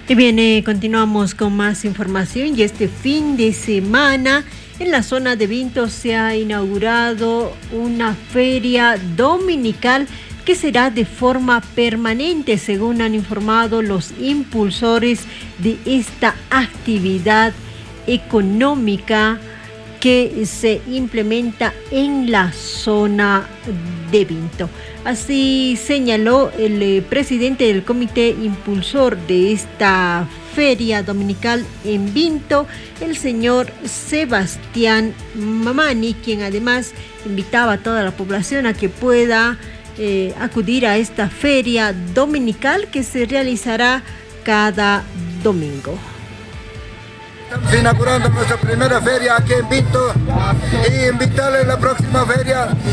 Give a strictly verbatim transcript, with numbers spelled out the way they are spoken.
Y bien, eh, continuamos con más información y este fin de semana en la zona de Vinto se ha inaugurado una feria dominical que será de forma permanente, según han informado los impulsores de esta actividad económica que se implementa en la zona de Vinto. Así señaló el eh, presidente del comité impulsor de esta feria dominical en Vinto, el señor Sebastián Mamani, quien además invitaba a toda la población a que pueda eh, acudir a esta feria dominical que se realizará cada domingo. Estamos inaugurando nuestra primera feria aquí en Vinto y invitarles a la próxima feria